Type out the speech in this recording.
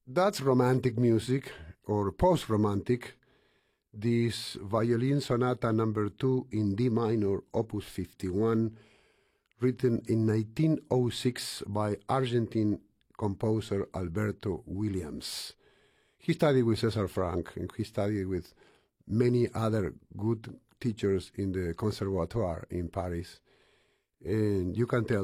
That's romantic music, or post-romantic. This Violin Sonata number 2 in D minor, opus 51, written in 1906 by Argentine composer Alberto Williams. He studied with César Franck, and he studied with many other good teachers in the Conservatoire in Paris. And you can tell